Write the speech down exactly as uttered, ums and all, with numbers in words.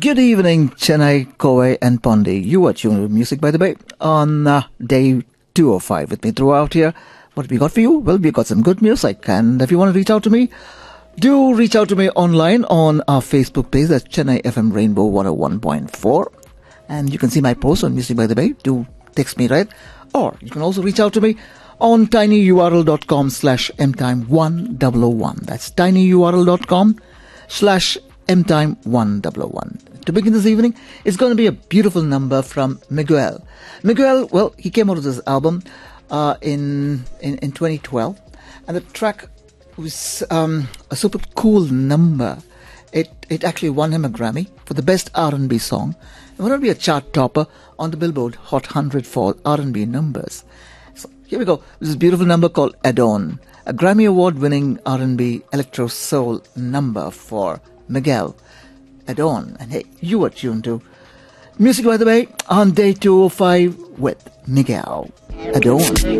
Good evening, Chennai, Kovai and Pondi. You are tuned to Music by the Bay on uh, day two oh five with me throughout here. What have we got for you? Well, we've got some good music, and if you want to reach out to me, do reach out to me online on our Facebook page. That's Chennai F M Rainbow one oh one point four. And you can see my post on Music by the Bay. Do text me, right? Or you can also reach out to me on tinyurl.com slash mtime1001. That's tinyurl.com slash mtime1001. To begin this evening, it's going to be a beautiful number from Miguel. Miguel, well, he came out with this album uh, in, in in twenty twelve, and the track was um, a super cool number. It it actually won him a Grammy for the best R and B song. It would be a chart topper on the Billboard Hot one hundred for R and B numbers. So here we go. This is a beautiful number called Adon, a Grammy Award-winning R and B electro soul number for Miguel. Adon. And hey, you are tuned to Music by the Bay on day two oh five with Miguel. Adon.